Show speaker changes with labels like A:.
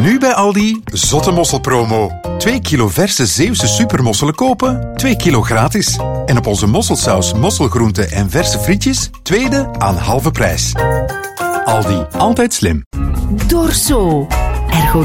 A: Nu bij Aldi, zotte mosselpromo. 2 kilo verse Zeeuwse supermosselen kopen, 2 kilo gratis. En op onze mosselsaus, mosselgroenten en verse frietjes, tweede aan halve prijs. Aldi, altijd slim.
B: Dorso. Ergonomie